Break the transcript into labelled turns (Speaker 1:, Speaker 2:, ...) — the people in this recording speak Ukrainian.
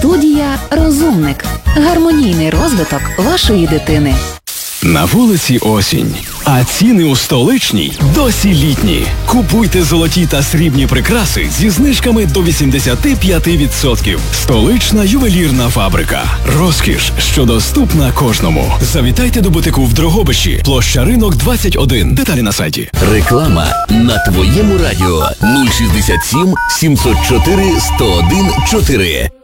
Speaker 1: Студія «Розумник». Гармонійний розвиток вашої дитини.
Speaker 2: На вулиці осінь, а ціни у столичній досі літні. Купуйте золоті та срібні прикраси зі знижками до 85%. Столична ювелірна фабрика. Розкіш, що доступна кожному. Завітайте до бутику в Дрогобичі, площа Ринок, 21. Деталі на сайті.
Speaker 3: Реклама на твоєму радіо 067 704 101 4.